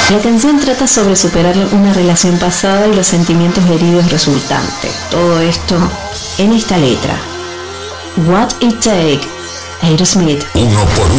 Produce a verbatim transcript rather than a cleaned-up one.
La canción trata sobre superar una relación pasada y los sentimientos heridos resultantes. Todo esto en esta letra. What It Take, Aerosmith. Uno por